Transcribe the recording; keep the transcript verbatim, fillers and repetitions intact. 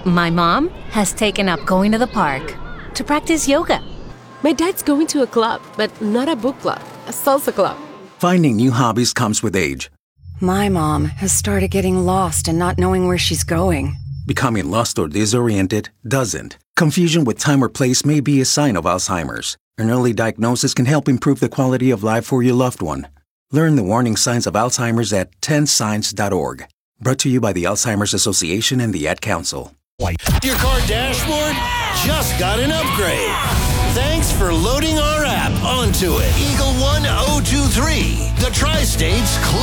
My mom has taken up going to the park to practice yoga. My dad's going to a club, but not a book club, a salsa club. Finding new hobbies comes with age. My mom has started getting lost and not knowing where she's going. Becoming lost or disoriented doesn't. Confusion with time or place may be a sign of Alzheimer's. An early diagnosis can help improve the quality of life for your loved one. Learn the warning signs of Alzheimer's at ten signs dot org. Brought to you by the Alzheimer's Association and the Ad Council. Your car dashboard just got an upgrade. Thanks for loading our app onto it. Eagle one oh two three, the Tri-State's